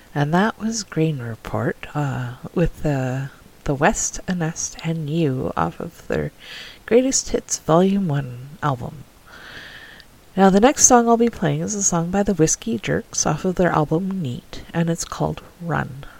And that was Grain Report with the West, a Nest, and You off of their Greatest Hits Volume 1 album. Now, the next song I'll be playing is a song by the Whiskey Jerks off of their album Neat, and it's called Run.